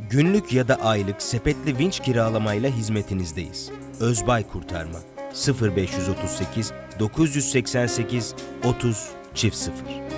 Günlük ya da aylık sepetli vinç kiralamayla hizmetinizdeyiz. Özbay Kurtarma 0538 988 30 00